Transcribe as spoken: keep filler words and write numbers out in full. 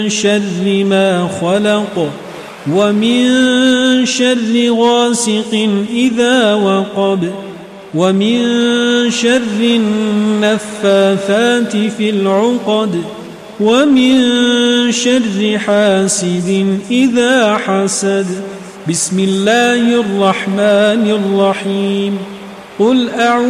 شر ما خلق ومن شر غاسق إذا وقب ومن شر النفاثات في العقد ومن شر حاسد إذا حسد. بسم الله الرحمن الرحيم. قل أعوذ